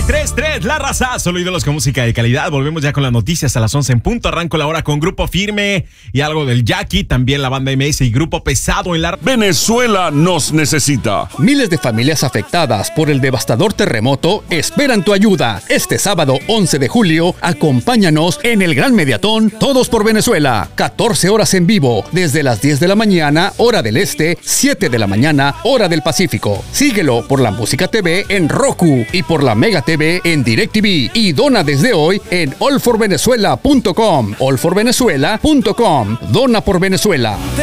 93.3, La Raza, solo ídolos con música de calidad. Volvemos ya con las noticias a las 11 en punto. Arranco la hora con Grupo Firme y algo del Jackie, también la banda MS y Grupo Pesado en la... Venezuela nos necesita. Miles de familias afectadas por el devastador terremoto esperan tu ayuda. Este sábado 11 de julio, acompáñanos en el Gran Mediatón Todos por Venezuela. 14 horas en vivo, desde las 10 de la mañana, hora del este, 7 de la mañana, hora del Pacífico. Síguelo por la Música TV en Roku y por la Mega TV en DirecTV. Y dona desde hoy en allforvenezuela.com. allforvenezuela.com. Dona por Venezuela.